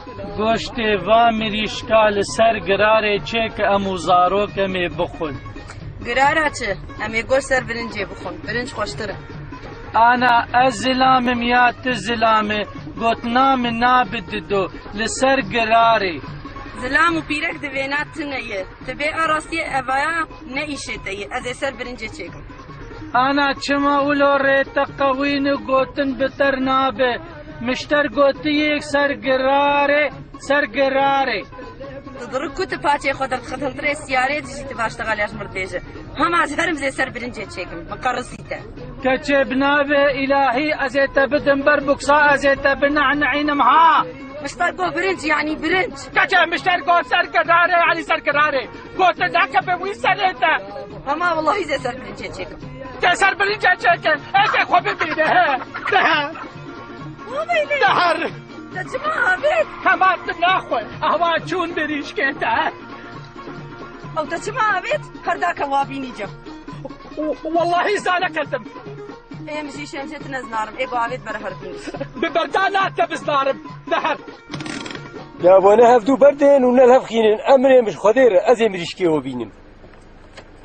گۆشتێ وا مریشکا لەسەر گرارێ چێ کە ئەموو زارۆکەمێ بخۆن. گرارە چ؟ ئەمێ گۆشت سەر برنجێ بخۆن، برنج خۆشترە. ئانا ئەس زلامم یا ت زلامێ گوتنامە نابددۆ لەسەر گرارێ. زلام و پیرەک دەوێنات تنەیە، تبێ ئاڕاستیە ئەڤایە نەئیشێتەیە، ئەزێ سەر برنجێ چێکم. ئانا چما ولۆ ڕێتە قەوینە گوتن بتەر نابێ، مشتەر گوتیەک سەر گرارێ سەر گرارێ. تضرك كنت باتي خدر خدر تري سيارة تجي تباش تغاليش مرتجة هم عزهرم زي سر برنجة تشيكم مقرصيته كتبنا إلهي أزيت بدن بربكسا أزيت بنعنعين مها مشتركو برنج يعني برنج كتب مشتركو سر كراري يعني سر كراري قلت ذاك بوي سريته هما والله زي سر برنجة تشيكم سر برنجة تشيكم ايش خوبي بيده دهر تجمع بيت كمان ناخوي أهوا چون بريش كيتا أو تجمع بيت هرداك وابيني جم والله زانا كذب إيه مشي شمشت نزنارم إيه قاعد برهر بنيس ببردانات بزنارم نهر يا بنا هفدو بردين ونلهف خينين أمري مش خدير أزي مريشكي وبينم